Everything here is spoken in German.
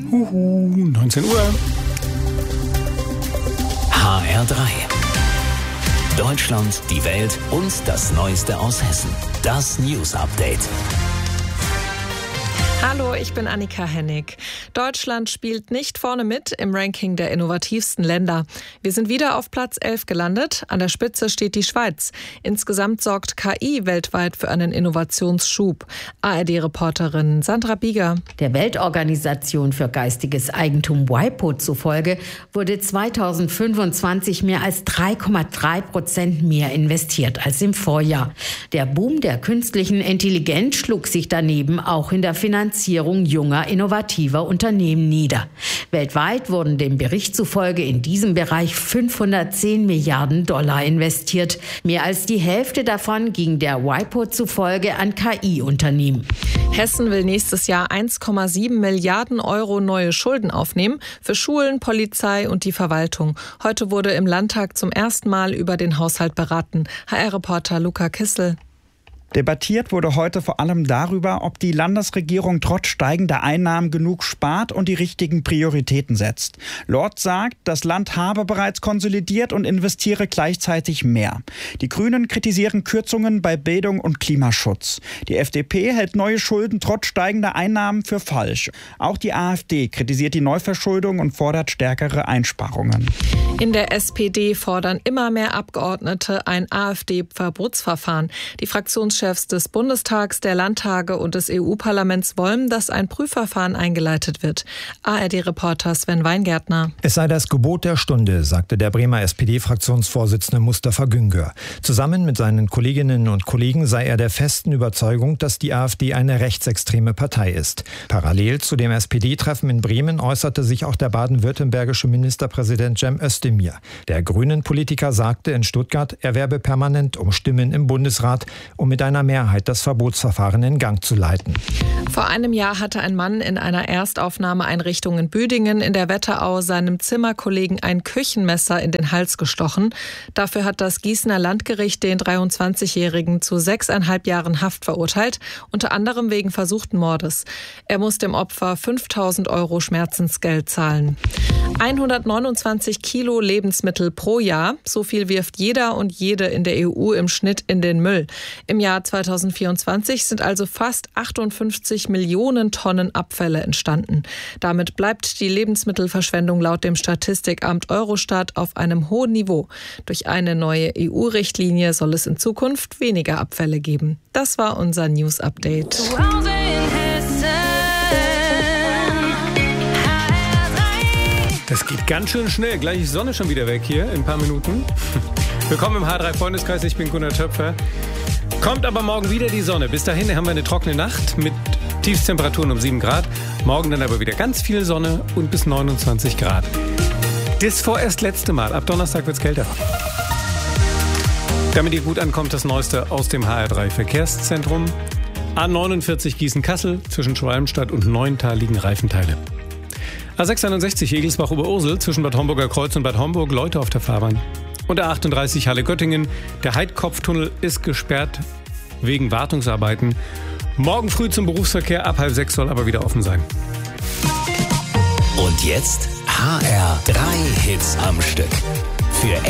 19 Uhr. HR3. Deutschland, die Welt und das Neueste aus Hessen. Das News Update. Hallo, ich bin Annika Hennig. Deutschland spielt nicht vorne mit im Ranking der innovativsten Länder. Wir sind wieder auf Platz 11 gelandet. An der Spitze steht die Schweiz. Insgesamt sorgt KI weltweit für einen Innovationsschub. ARD-Reporterin Sandra Bieger. Der Weltorganisation für geistiges Eigentum WIPO zufolge wurde 2025 mehr als 3,3% mehr investiert als im Vorjahr. Der Boom der künstlichen Intelligenz schlug sich daneben auch in der Finanzierung junger, innovativer Unternehmen nieder. Weltweit wurden dem Bericht zufolge in diesem Bereich 510 Milliarden Dollar investiert. Mehr als die Hälfte davon ging der WIPO zufolge an KI-Unternehmen. Hessen will nächstes Jahr 1,7 Milliarden Euro neue Schulden aufnehmen für Schulen, Polizei und die Verwaltung. Heute wurde im Landtag zum ersten Mal über den Haushalt beraten. HR-Reporter Luca Kissel. Debattiert wurde heute vor allem darüber, ob die Landesregierung trotz steigender Einnahmen genug spart und die richtigen Prioritäten setzt. Lorz sagt, das Land habe bereits konsolidiert und investiere gleichzeitig mehr. Die Grünen kritisieren Kürzungen bei Bildung und Klimaschutz. Die FDP hält neue Schulden trotz steigender Einnahmen für falsch. Auch die AfD kritisiert die Neuverschuldung und fordert stärkere Einsparungen. In der SPD fordern immer mehr Abgeordnete ein AfD-Verbotsverfahren. Die Fraktionschefs des Bundestags, der Landtage und des EU-Parlaments wollen, dass ein Prüfverfahren eingeleitet wird. ARD-Reporter Sven Weingärtner. Es sei das Gebot der Stunde, sagte der Bremer SPD-Fraktionsvorsitzende Mustafa Güngör. Zusammen mit seinen Kolleginnen und Kollegen sei er der festen Überzeugung, dass die AfD eine rechtsextreme Partei ist. Parallel zu dem SPD-Treffen in Bremen äußerte sich auch der baden-württembergische Ministerpräsident Cem Özdemir. Der Grünen-Politiker sagte in Stuttgart, er werbe permanent um Stimmen im Bundesrat, um mit einer Mehrheit das Verbotsverfahren in Gang zu leiten. Vor einem Jahr hatte ein Mann in einer Erstaufnahmeeinrichtung in Büdingen in der Wetterau seinem Zimmerkollegen ein Küchenmesser in den Hals gestochen. Dafür hat das Gießener Landgericht den 23-Jährigen zu 6,5 Jahren Haft verurteilt, unter anderem wegen versuchten Mordes. Er muss dem Opfer 5.000 Euro Schmerzensgeld zahlen. 129 Kilo Lebensmittel pro Jahr, so viel wirft jeder und jede in der EU im Schnitt in den Müll. Im Jahr 2024 sind also fast 58 Millionen Tonnen Abfälle entstanden. Damit bleibt die Lebensmittelverschwendung laut dem Statistikamt Eurostat auf einem hohen Niveau. Durch eine neue EU-Richtlinie soll es in Zukunft weniger Abfälle geben. Das war unser News-Update. Das geht ganz schön schnell. Gleich ist die Sonne schon wieder weg hier in ein paar Minuten. Willkommen im H3-Freundeskreis. Ich bin Gunnar Töpfer. Kommt aber morgen wieder die Sonne. Bis dahin haben wir eine trockene Nacht mit Tiefstemperaturen um 7 Grad. Morgen dann aber wieder ganz viel Sonne und bis 29 Grad. Das vorerst letzte Mal. Ab Donnerstag wird's kälter. Damit ihr gut ankommt, das Neueste aus dem HR3-Verkehrszentrum. A49 Gießen-Kassel, zwischen Schwalmstadt und Neuntal liegen Reifenteile. A661 Egelsbach-Oberursel, zwischen Bad Homburger Kreuz und Bad Homburg, Leute auf der Fahrbahn. Und A38 Halle-Göttingen, der Heidkopftunnel ist gesperrt wegen Wartungsarbeiten. Morgen früh zum Berufsverkehr, ab 5:30 soll aber wieder offen sein. Und jetzt HR3 Hits am Stück. Für